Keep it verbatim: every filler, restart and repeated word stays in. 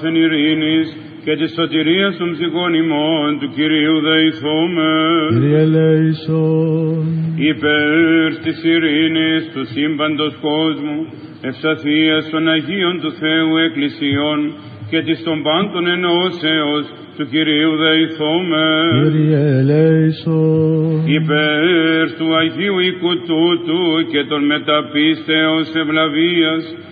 εν ειρήνης και της σωτηρίας των ψυχών ημών του Κυρίου δεηθούμε. Κύριε ελέησον. Υπέρ της ειρήνης του σύμπαντος κόσμου, ευσαθίας των Αγίων του Θεού Εκκλησιών και της των πάντων ενώσεως του Κυρίου δεηθούμε. Κύριε ελέησον. Υπέρ του Αγίου οίκου τούτου και των μεταπίστεως ευλαβίας